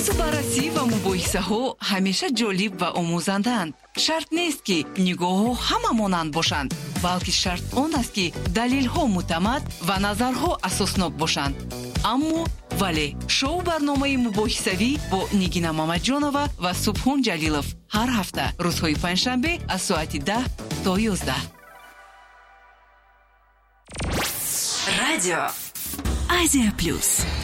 баррасӣ ва мубоҳисаҳо ҳамеша ҷолиб ва омӯзанданд. шарт нест ки нигоҳҳо ҳама монанд бошанд, балки шарт он аст ки далелҳо муътамад ва назарҳо асоснок бошанд. аммо вале шоу барномаи мубоҳисавӣ бо Нигина Мамаҷонова ва Субҳон Ҷалилов ҳар ҳафта рӯзҳои панҷшанбе аз соати 10 то 11. Радио Азия Плюс.